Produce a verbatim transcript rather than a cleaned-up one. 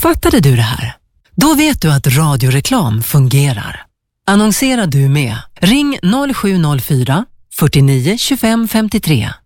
Fattade du det här? Då vet du att radioreklam fungerar. Annonserar du med? Ring noll sju noll fyra, fyrtionio, tjugofem femtiotre.